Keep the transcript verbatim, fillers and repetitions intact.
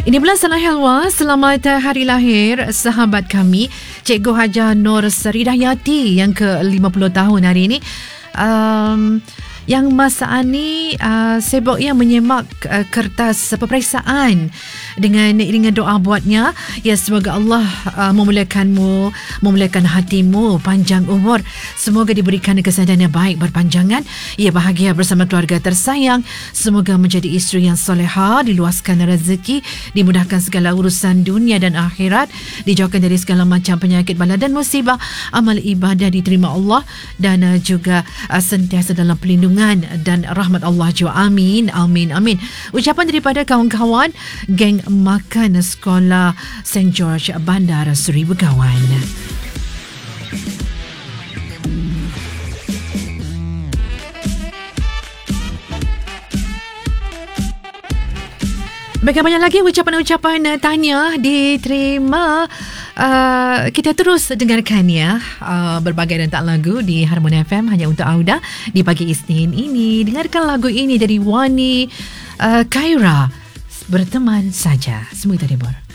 Ini bulan Salah Helwa. Selamat hari lahir sahabat kami, Cikgu Hajah Nur Seri Dayati yang ke lima puluh tahun hari ini. Um, yang masa ini uh, sibuk yang menyemak uh, kertas peperiksaan dengan dengan doa buatnya. Ya, semoga Allah uh, memulakanmu, memulakan hatimu, panjang umur. Semoga diberikan kesehatan yang baik berpanjangan. Ia bahagia bersama keluarga tersayang. Semoga menjadi isteri yang soleha, diluaskan rezeki, dimudahkan segala urusan dunia dan akhirat, dijauhkan dari segala macam penyakit bala dan musibah, amal ibadah diterima Allah dan uh, juga uh, sentiasa dalam perlindungan dan rahmat Allah jua. Amin, amin, amin. Ucapan daripada kawan-kawan geng makan sekolah Saint George Bandar Seri Begawan. Bagaimana banyak lagi ucapan-ucapan tanya diterima. Uh, kita terus dengarkan ya uh, berbagai rentak lagu di Harmoni F M hanya untuk Auda di pagi Isnin ini. Dengarkan lagu ini dari Wani uh, Khaira, Berteman Saja. Semua terhibur.